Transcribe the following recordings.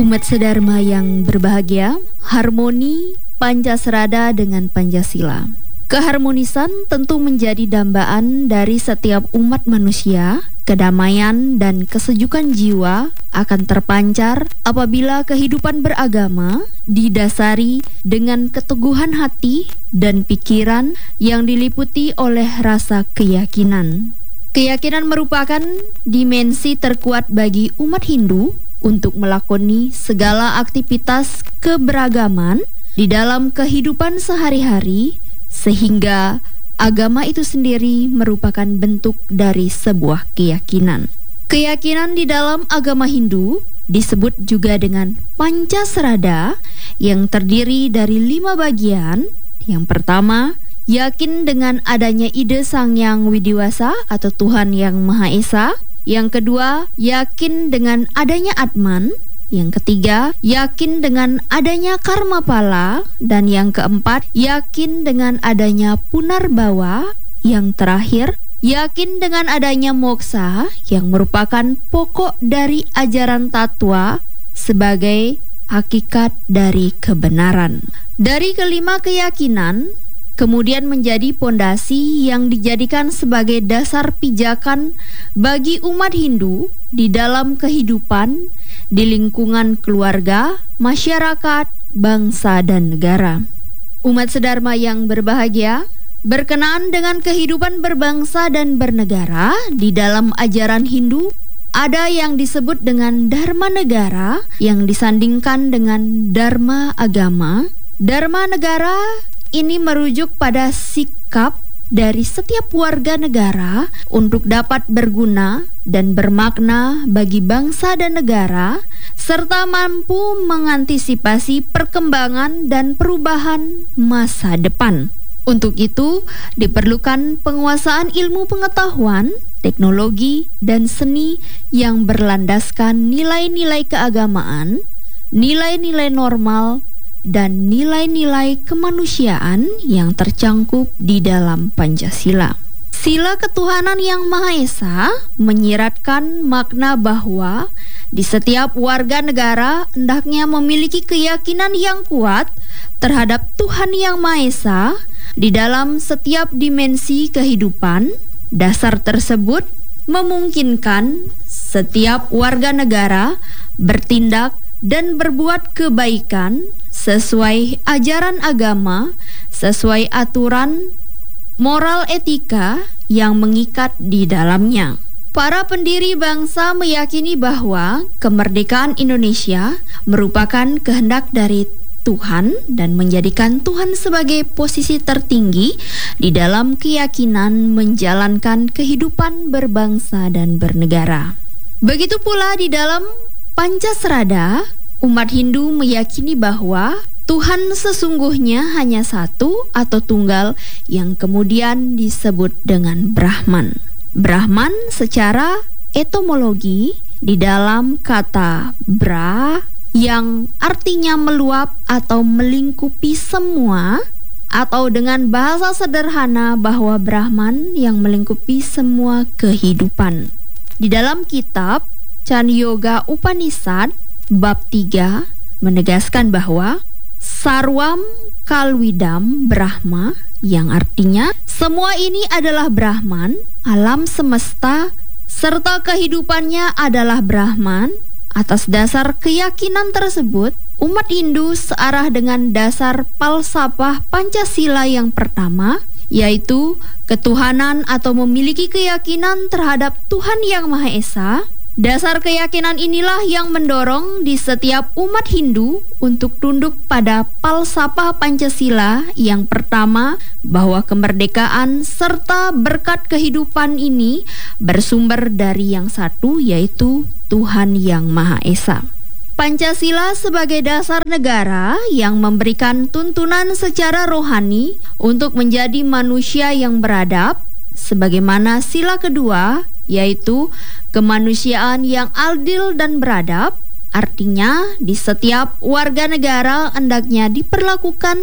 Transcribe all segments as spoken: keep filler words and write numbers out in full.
Umat sedharma yang berbahagia, harmoni Pancasrada dengan Pancasila. Keharmonisan tentu menjadi dambaan dari setiap umat manusia. Kedamaian dan kesejukan jiwa akan terpancar apabila kehidupan beragama didasari dengan keteguhan hati dan pikiran yang diliputi oleh rasa keyakinan. Keyakinan merupakan dimensi terkuat bagi umat Hindu untuk melakoni segala aktivitas keberagaman di dalam kehidupan sehari-hari, sehingga agama itu sendiri merupakan bentuk dari sebuah keyakinan. Keyakinan di dalam agama Hindu disebut juga dengan Pancasrada yang terdiri dari lima bagian. Yang pertama, yakin dengan adanya ide Sang Hyang Widiwasa atau Tuhan Yang Maha Esa. Yang kedua, yakin dengan adanya Atman. Yang ketiga, yakin dengan adanya karma pala. Dan yang keempat, yakin dengan adanya punarbawa. Yang terakhir, yakin dengan adanya moksa, yang merupakan pokok dari ajaran tatwa sebagai hakikat dari kebenaran. Dari kelima keyakinan, kemudian menjadi pondasi yang dijadikan sebagai dasar pijakan bagi umat Hindu di dalam kehidupan di lingkungan keluarga, masyarakat, bangsa, dan negara. Umat sedharma yang berbahagia, berkenaan dengan kehidupan berbangsa dan bernegara di dalam ajaran Hindu, ada yang disebut dengan Dharma Negara yang disandingkan dengan Dharma Agama. Dharma Negara ini merujuk pada sikap dari setiap warga negara untuk dapat berguna dan bermakna bagi bangsa dan negara, serta mampu mengantisipasi perkembangan dan perubahan masa depan. Untuk itu, diperlukan penguasaan ilmu pengetahuan, teknologi, dan seni yang berlandaskan nilai-nilai keagamaan, nilai-nilai normal, dan nilai-nilai kemanusiaan yang tercangkup di dalam Pancasila. Sila ketuhanan yang Maha Esa menyiratkan makna bahwa di setiap warga negara hendaknya memiliki keyakinan yang kuat terhadap Tuhan Yang Maha Esa di dalam setiap dimensi kehidupan. Dasar tersebut memungkinkan setiap warga negara bertindak dan berbuat kebaikan sesuai ajaran agama, sesuai aturan moral etika yang mengikat di dalamnya. Para pendiri bangsa meyakini bahwa kemerdekaan Indonesia merupakan kehendak dari Tuhan dan menjadikan Tuhan sebagai posisi tertinggi di dalam keyakinan menjalankan kehidupan berbangsa dan bernegara. Begitu pula di dalam Pancasrada, umat Hindu meyakini bahwa Tuhan sesungguhnya hanya satu atau tunggal yang kemudian disebut dengan Brahman. Brahman secara etimologi di dalam kata Bra yang artinya meluap atau melingkupi semua, atau dengan bahasa sederhana bahwa Brahman yang melingkupi semua kehidupan. Di dalam kitab Chandyoga Upanishad bab tiga menegaskan bahwa Sarwam Kalwidam Brahma, yang artinya semua ini adalah Brahman, alam semesta serta kehidupannya adalah Brahman. Atas dasar keyakinan tersebut, umat Hindu searah dengan dasar falsafah Pancasila yang pertama, yaitu ketuhanan atau memiliki keyakinan terhadap Tuhan Yang Maha Esa. Dasar keyakinan inilah yang mendorong di setiap umat Hindu untuk tunduk pada falsafah Pancasila yang pertama, bahwa kemerdekaan serta berkat kehidupan ini bersumber dari yang satu, yaitu Tuhan Yang Maha Esa. Pancasila sebagai dasar negara yang memberikan tuntunan secara rohani untuk menjadi manusia yang beradab, sebagaimana sila kedua, yaitu kemanusiaan yang adil dan beradab. Artinya di setiap warga negara hendaknya diperlakukan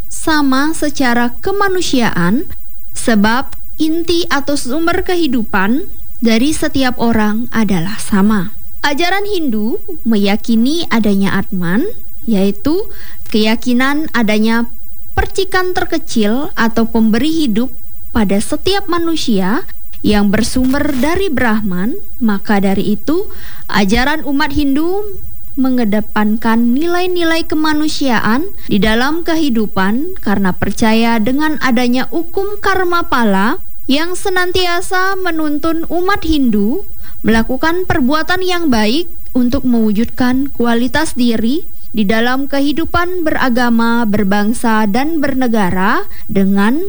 sama secara kemanusiaan, sebab inti atau sumber kehidupan dari setiap orang adalah sama. Ajaran Hindu meyakini adanya Atman, yaitu keyakinan adanya percikan terkecil atau pemberi hidup pada setiap manusia yang bersumber dari Brahman. Maka dari itu, ajaran umat Hindu mengedepankan nilai-nilai kemanusiaan di dalam kehidupan karena percaya dengan adanya hukum karma pala yang senantiasa menuntun umat Hindu melakukan perbuatan yang baik untuk mewujudkan kualitas diri di dalam kehidupan beragama, berbangsa, dan bernegara dengan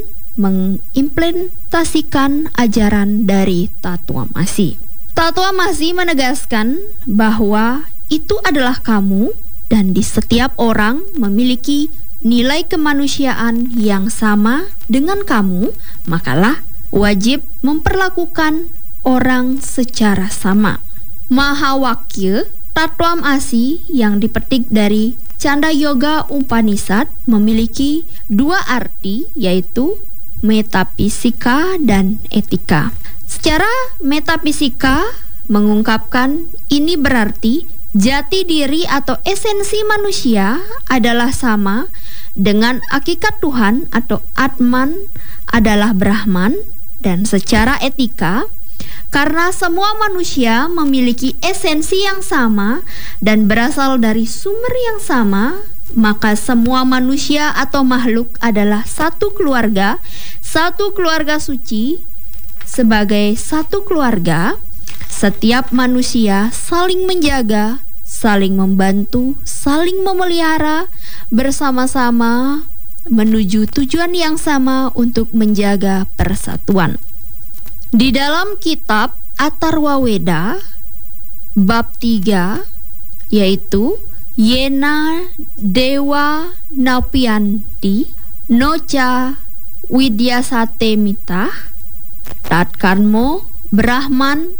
mengimplementasikan ajaran dari Tatwamasi. Tatwamasi menegaskan bahwa itu adalah kamu dan di setiap orang memiliki nilai kemanusiaan yang sama dengan kamu, makalah wajib memperlakukan orang secara sama. Mahawakya Tatwamasi yang dipetik dari Canda Yoga Upanishad memiliki dua arti, yaitu metafisika dan etika. Secara metafisika mengungkapkan ini berarti jati diri atau esensi manusia adalah sama dengan hakikat Tuhan atau Atman adalah Brahman. Dan secara etika, karena semua manusia memiliki esensi yang sama dan berasal dari sumber yang sama, maka semua manusia atau makhluk adalah satu keluarga, satu keluarga suci. Sebagai satu keluarga, setiap manusia saling menjaga, saling membantu, saling memelihara bersama-sama menuju tujuan yang sama untuk menjaga persatuan. Di dalam kitab Atharwaveda bab tiga, yaitu Yena Dewa Naupyanti Nocha Widyasate Mitah Tatkarmo Brahman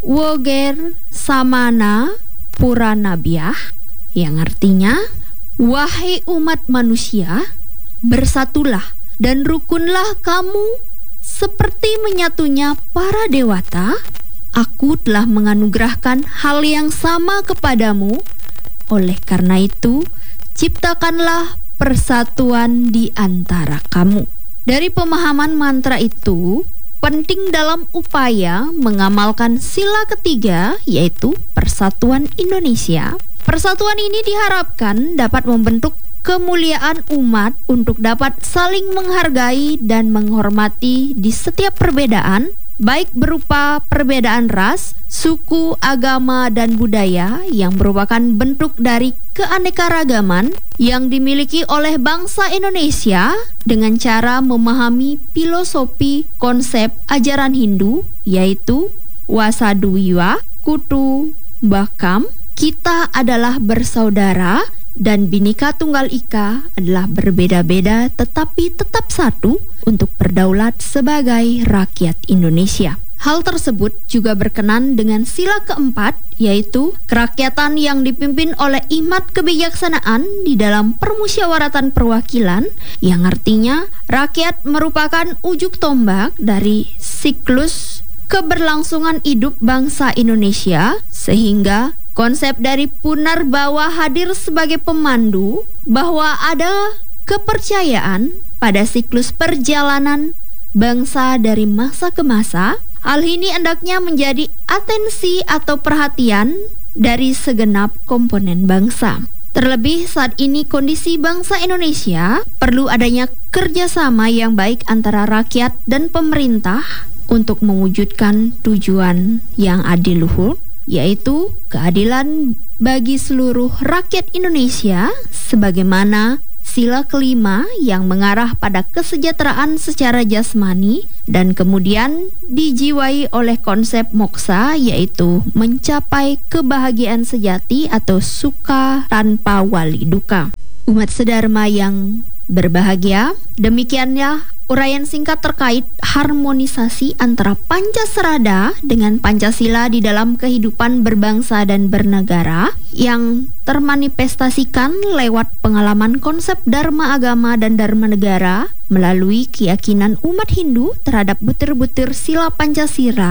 Woger Samana Puranabyah, yang artinya, wahai umat manusia, bersatulah dan rukunlah kamu seperti menyatunya para dewata. Aku telah menganugerahkan hal yang sama kepadamu. Oleh karena itu, ciptakanlah persatuan di antara kamu. Dari pemahaman mantra itu, penting dalam upaya mengamalkan sila ketiga, yaitu persatuan Indonesia. Persatuan ini diharapkan dapat membentuk kemuliaan umat untuk dapat saling menghargai dan menghormati di setiap perbedaan, baik berupa perbedaan ras, suku, agama, dan budaya yang merupakan bentuk dari keanekaragaman yang dimiliki oleh bangsa Indonesia dengan cara memahami filosofi konsep ajaran Hindu, yaitu Wasadwiwa, Kutu, Bakam, kita adalah bersaudara, dan Bhinneka Tunggal Ika adalah berbeda-beda tetapi tetap satu untuk berdaulat sebagai rakyat Indonesia. Hal tersebut juga berkenan dengan sila keempat, yaitu kerakyatan yang dipimpin oleh hikmat kebijaksanaan di dalam permusyawaratan perwakilan, yang artinya rakyat merupakan ujung tombak dari siklus keberlangsungan hidup bangsa Indonesia, sehingga konsep dari Punarbawa hadir sebagai pemandu bahwa ada kepercayaan pada siklus perjalanan bangsa dari masa ke masa. Hal ini hendaknya menjadi atensi atau perhatian dari segenap komponen bangsa. Terlebih saat ini kondisi bangsa Indonesia perlu adanya kerjasama yang baik antara rakyat dan pemerintah untuk mewujudkan tujuan yang adiluhur, yaitu keadilan bagi seluruh rakyat Indonesia, sebagaimana sila kelima yang mengarah pada kesejahteraan secara jasmani dan kemudian dijiwai oleh konsep moksa, yaitu mencapai kebahagiaan sejati atau suka tanpa wali duka. Umat sedharma yang berbahagia, demikianlah uraian singkat terkait harmonisasi antara Pancasrada dengan Pancasila di dalam kehidupan berbangsa dan bernegara yang termanifestasikan lewat pengalaman konsep Dharma agama dan Dharma negara melalui keyakinan umat Hindu terhadap butir-butir sila Pancasila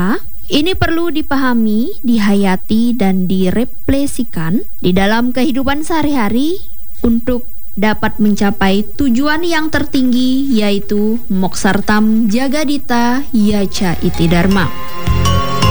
Ini perlu dipahami, dihayati, dan direfleksikan di dalam kehidupan sehari-hari untuk dapat mencapai tujuan yang tertinggi, yaitu Moksartam Jagadita Yaca Iti Dharma.